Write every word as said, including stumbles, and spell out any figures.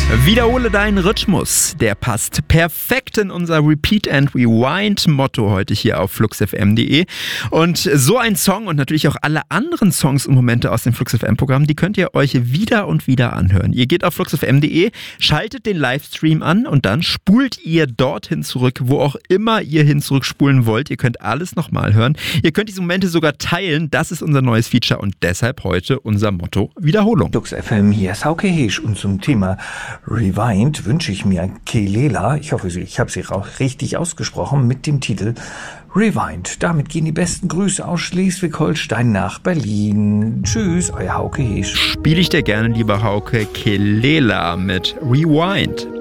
Wiederhole deinen Rhythmus. Der passt perfekt in unser Repeat and Rewind Motto heute hier auf flux f m punkt d e. Und so ein Song und natürlich auch alle anderen Songs und Momente aus dem Flux F M Programm, die könnt ihr euch wieder und wieder anhören. Ihr geht auf flux f m punkt d e, schaltet den Livestream an und dann spult ihr dorthin zurück, wo auch immer ihr hin zurückspulen wollt. Ihr könnt alles nochmal hören. Ihr könnt diese Momente sogar teilen. Das ist unser neues Feature und deshalb heute unser Motto Wiederholung. Flux F M, hier ist Hauke Heesch und zum Thema Rewind wünsche ich mir Kelela, ich hoffe, ich habe sie auch richtig ausgesprochen, mit dem Titel Rewind. Damit gehen die besten Grüße aus Schleswig-Holstein nach Berlin. Tschüss, euer Hauke Heesch. Spiele ich dir gerne, lieber Hauke, Kelela mit Rewind.